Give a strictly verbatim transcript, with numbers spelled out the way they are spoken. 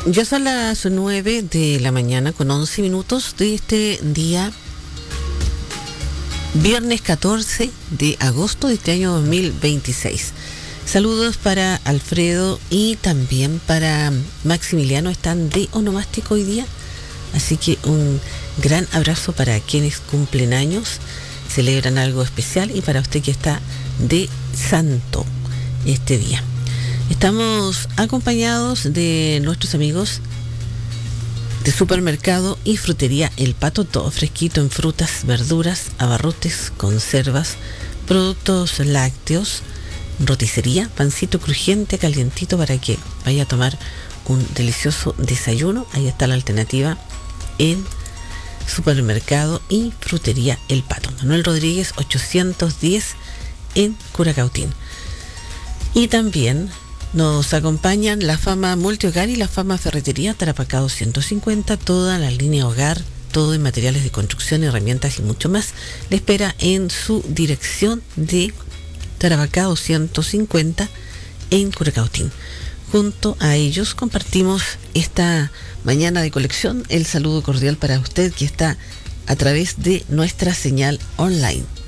Ya son las nueve de la mañana con once minutos de este día, viernes catorce de agosto de este año dos mil veintiséis. Saludos para Alfredo y también para Maximiliano, están de onomástico hoy día, así que un gran abrazo para quienes cumplen años, celebran algo especial, y para usted que está de santo este día. Estamos acompañados de nuestros amigos de Supermercado y Frutería El Pato, todo fresquito en frutas, verduras, abarrotes, conservas, productos lácteos, roticería, pancito crujiente, calientito para que vaya a tomar un delicioso desayuno. Ahí está la alternativa en Supermercado y Frutería El Pato. Manuel Rodríguez ochocientos diez en Curacautín. Y también nos acompañan la Fama Multihogar y la Fama Ferretería Tarapacá doscientos cincuenta, toda la línea hogar, todo en materiales de construcción, herramientas y mucho más. Le espera en su dirección de Tarapacá doscientos cincuenta en Curacautín. Junto a ellos compartimos esta mañana de colección. El saludo cordial para usted que está a través de nuestra señal online.